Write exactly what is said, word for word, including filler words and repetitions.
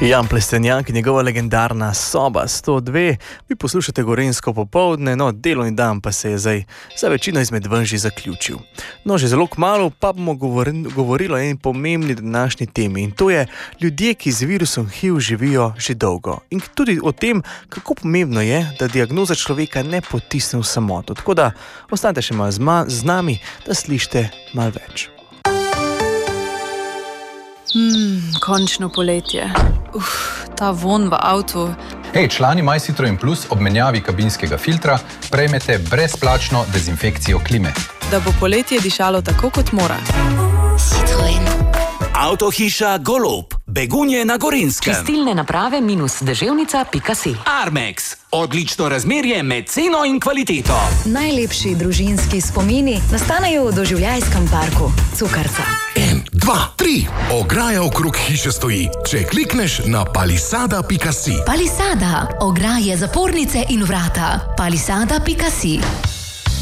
Jan Plestenjak in njegova legendarna Soba sto dve. Vi poslušate Gorenjsko popoldne, no delovni dan pa se je zdaj za večino izmed ven že zaključil. No, že zelo kmalu pa bomo govorili, govorili o eni pomembni današnji temi in to je ljudje, ki z virusom H I V živijo že dolgo. In tudi o tem, kako pomembno je, da diagnoza človeka ne potisne v samoto. Tako da ostanite še malo z nami, da slišite malo več. Hmm, končno poletje. Uf, ta von v avtu. Hej, člani My Citroen Plus ob menjavi kabinskega filtra prejmete brezplačno dezinfekcijo klime. Da bo poletje dišalo tako, kot mora. Citroen. Avtohiša Golob, Begunje na Gorenjskem. Čistilne naprave minus deževnica pika si. Armex, odlično razmerje med ceno in kvaliteto. Najlepši družinski spomini nastanejo v doživljajskem parku Cukrca. En, dva, tri. Ograja okrog hiše stoji, če klikneš na palisada pika si. Palisada. Ograje, zapornice in vrata. palisada pika si.